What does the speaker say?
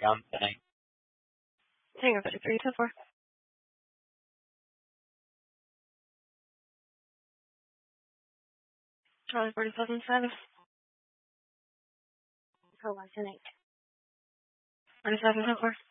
on tonight. Tango 33, 10-4. Charlie 47, 7. Hold on, 10-8. 47, 10-4.